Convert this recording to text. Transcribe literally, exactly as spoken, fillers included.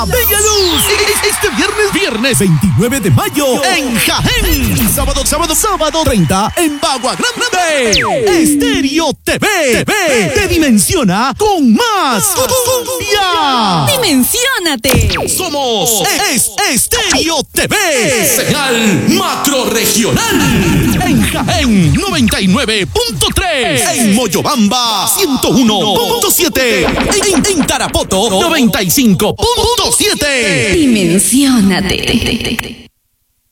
bella luz. Este viernes, viernes veintinueve de mayo en Jaén. Sábado, sábado, sábado treinta en Bagua Grande. Estéreo T V. T V te dimensiona con más cumbia. ¡Dimensiónate! Somos es Estéreo T V. Señal macro regional. En Jaén noventa y nueve punto tres. En Moyobamba ciento uno punto siete. En, en Tarapoto noventa y cinco punto siete. Dimensiónate.